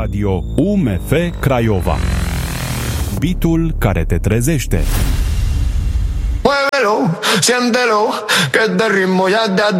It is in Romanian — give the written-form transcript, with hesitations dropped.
Radio UMF Craiova. Beatul care te trezește. Muévelo, siéntelo, que este ritmo ya